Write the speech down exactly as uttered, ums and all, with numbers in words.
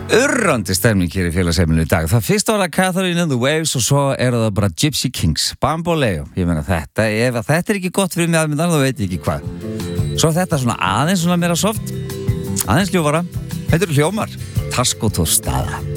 Urrandi stemning hér í félagsheimilinu í dag. Það fyrst var það Catherine and the Waves og svo eru það bara Gypsy Kings, Bamboleo. Ég meina þetta, ef þetta er ekki gott fyrir mig aðmyndan, þá veit ég ekki hvað. Svo þetta svona aðeins svona meira soft, aðeins ljúfara. Þetta eru hljómar, Tasko Tostada.